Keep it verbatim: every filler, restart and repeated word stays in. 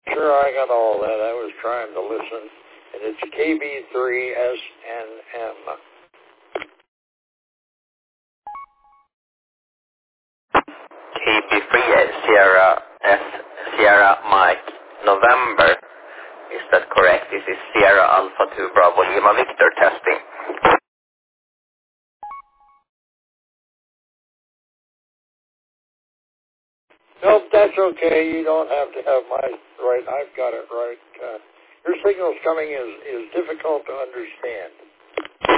Sure, I got all that. I was trying to listen. And it's K B three S N M. K B three Sierra S Sierra Mike November. Is that correct? This is Sierra Alpha two Bravo Lima Victor testing. Nope, that's okay. You don't have to have my right. I've got it right. Uh, your signal's coming is, is difficult to understand.